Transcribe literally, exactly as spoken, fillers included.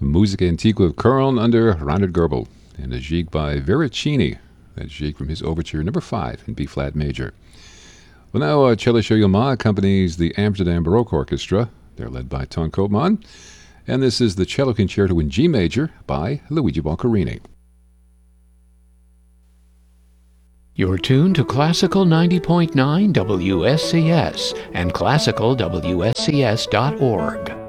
Musica Antiqua of Köln under Reinhard Goebel, and a Gigue by Veracini. That's Gigue from his Overture number five in B-flat major. Well, now uh, Cello Show Yama accompanies the Amsterdam Baroque Orchestra. They're led by Ton Koopman. And this is the Cello Concerto in G major by Luigi Boccherini. You're tuned to Classical ninety point nine W S C S and classical W S C S dot org.